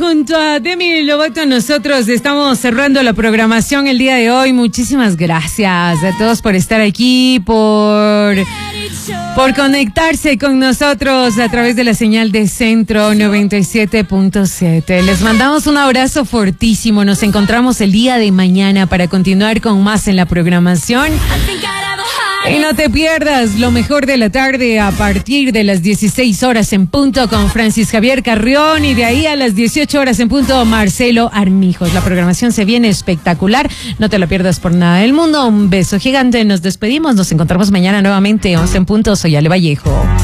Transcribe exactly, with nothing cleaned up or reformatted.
junto a Demi Lovato, nosotros estamos cerrando la programación el día de hoy. Muchísimas gracias a todos por estar aquí, por, por conectarse con nosotros a través de la señal de Centro noventa y siete punto siete. Les mandamos un abrazo fortísimo. Nos encontramos el día de mañana para continuar con más en la programación. Y no te pierdas lo mejor de la tarde a partir de las dieciséis horas en punto con Francis Javier Carrión, y de ahí a las dieciocho horas en punto Marcelo Armijos. La programación se viene espectacular, no te la pierdas por nada del mundo. Un beso gigante, nos despedimos, nos encontramos mañana nuevamente once en punto. Soy Ale Vallejo.